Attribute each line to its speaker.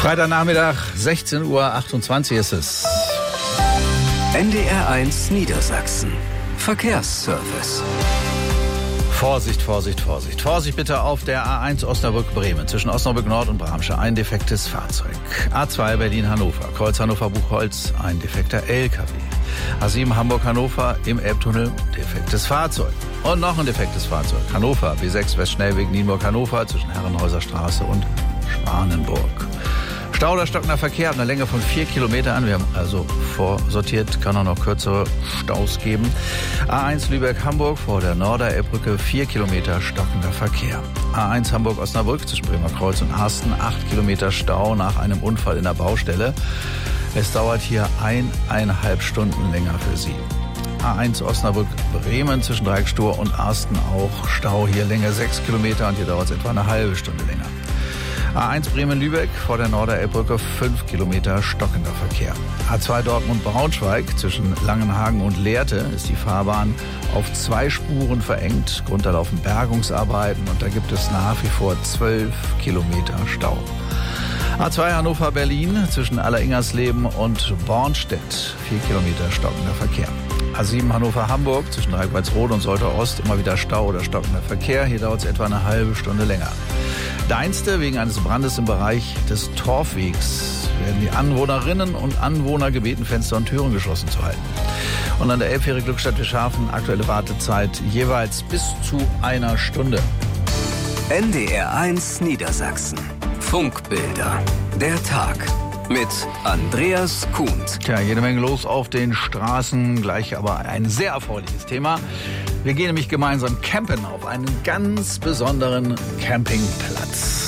Speaker 1: Freitagnachmittag, 16:28 Uhr ist es.
Speaker 2: NDR1 Niedersachsen. Verkehrsservice.
Speaker 1: Vorsicht, Vorsicht, Vorsicht. Vorsicht bitte auf der A1 Osnabrück-Bremen zwischen Osnabrück Nord und Bramsche. Ein defektes Fahrzeug. A2 Berlin-Hannover, Kreuz Hannover-Buchholz, ein defekter LKW. A7 Hamburg-Hannover im Elbtunnel, defektes Fahrzeug. Und noch ein defektes Fahrzeug. Hannover, B6 Westschnellweg Nienburg-Hannover zwischen Herrenhäuserstraße und Schwanenburg. Stau oder stockender Verkehr hat eine Länge von 4 Kilometern. Wir haben also vorsortiert, kann auch noch kürzere Staus geben. A1 Lübeck-Hamburg vor der Norderelbbrücke 4 Kilometer stockender Verkehr. A1 Hamburg-Osnabrück zwischen Bremer Kreuz und Arsten 8 Kilometer Stau nach einem Unfall in der Baustelle. Es dauert hier 1,5 Stunden länger für Sie. A1 Osnabrück-Bremen zwischen Dreieckstur und Arsten auch Stau, hier Länge 6 Kilometer und hier dauert es etwa eine halbe Stunde länger. A1 Bremen-Lübeck vor der Norderelbbrücke 5 Kilometer stockender Verkehr. A2 Dortmund-Braunschweig zwischen Langenhagen und Lehrte ist die Fahrbahn auf 2 Spuren verengt. Grund da laufen Bergungsarbeiten und da gibt es nach wie vor 12 Kilometer Stau. A2 Hannover-Berlin zwischen Alleringersleben und Bornstedt 4 Kilometer stockender Verkehr. A7 Hannover-Hamburg zwischen Reickweitzrode und Soltau-Ost immer wieder Stau oder stockender Verkehr. Hier dauert es etwa eine halbe Stunde länger. Deinste wegen eines Brandes im Bereich des Torfwegs werden die Anwohnerinnen und Anwohner gebeten, Fenster und Türen geschlossen zu halten. Und an der Elbfähre Glückstadt-Wischhafen aktuelle Wartezeit jeweils bis zu 1 Stunde.
Speaker 2: NDR1 Niedersachsen. Funkbilder. Der Tag. Mit Andreas Kuhnt.
Speaker 1: Tja, jede Menge los auf den Straßen, gleich aber ein sehr erfreuliches Thema. Wir gehen nämlich gemeinsam campen auf einen ganz besonderen Campingplatz.